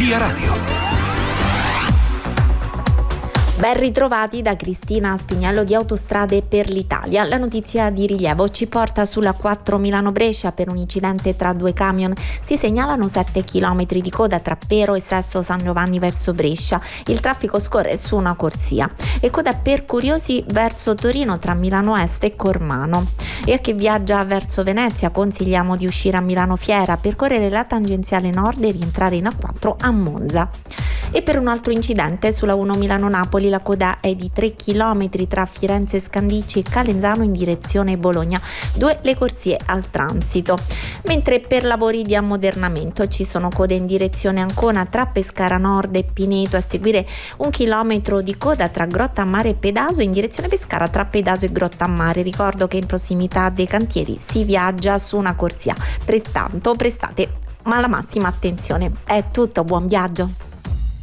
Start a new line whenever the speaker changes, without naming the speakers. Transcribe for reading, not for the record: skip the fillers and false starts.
Via Radio.
Ben ritrovati da Cristina Spignello di Autostrade per l'Italia. La notizia di rilievo ci porta sulla 4 Milano-Brescia. Per un incidente tra due camion si segnalano 7 km di coda tra Pero e Sesto San Giovanni verso Brescia. Il traffico scorre su una corsia. E coda per curiosi verso Torino tra Milano Est e Cormano. E a chi viaggia verso Venezia consigliamo di uscire a Milano Fiera, percorrere la tangenziale nord e rientrare in A4 a Monza. E per un altro incidente sulla 1 Milano-Napoli la coda è di 3 km tra Firenze Scandicci e Calenzano in direzione Bologna, 2 le corsie al transito. Mentre per lavori di ammodernamento ci sono code in direzione Ancona tra Pescara Nord e Pineto, a seguire 1 chilometro di coda tra Grottammare e Pedaso in direzione Pescara tra Pedaso e Grottammare. Ricordo che in prossimità dei cantieri si viaggia su una corsia, pertanto prestate la massima attenzione. È tutto, buon viaggio!